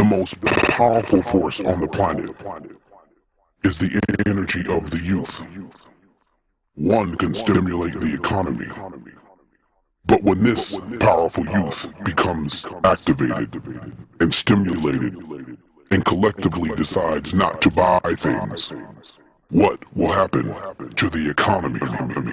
The most powerful force on the planet is the energy of the youth. One can stimulate the economy, but when this powerful youth becomes activated and stimulated and collectively decides not to buy things, what will happen to the economy?